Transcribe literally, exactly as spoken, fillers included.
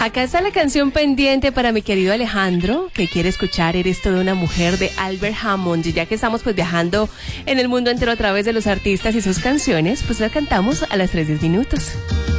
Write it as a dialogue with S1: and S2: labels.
S1: Acá está la canción pendiente para mi querido Alejandro, que quiere escuchar Eres toda una mujer de Albert Hammond. Y ya que estamos pues viajando en el mundo entero a través de los artistas y sus canciones, pues la cantamos a las tres diez minutos.